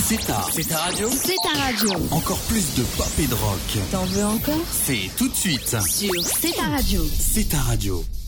C'est ta radio. C'est ta radio. Encore plus de pop et de rock. T'en veux encore? C'est tout de suite Sur C'est ta radio. C'est ta radio.